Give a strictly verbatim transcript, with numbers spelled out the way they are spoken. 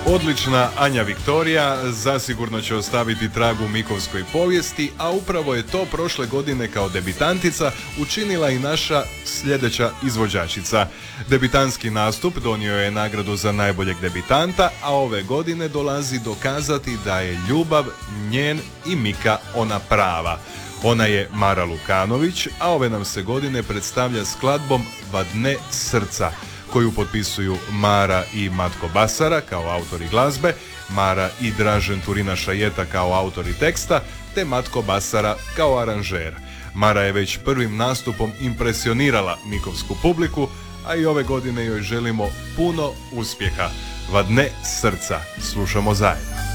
Odlična Anja Viktorija zasigurno će ostaviti trag u mikovskoj povijesti, a upravo je to prošle godine kao debitantica učinila i naša sljedeća izvođačica. Debitanski nastup donio je nagradu za najboljeg debitanta, a ove godine dolazi dokazati da je ljubav njen i Mika ona prava. Ona je Mara Lukanović, a ove nam se godine predstavlja skladbom Vadne srca, koju potpisuju Mara i Matko Basara kao autori glazbe, Mara i Dražen Turina Šajeta kao autori teksta, te Matko Basara kao aranžer. Mara je već prvim nastupom impresionirala mikovsku publiku, a i ove godine joj želimo puno uspjeha. Vadne srca, slušamo zajedno.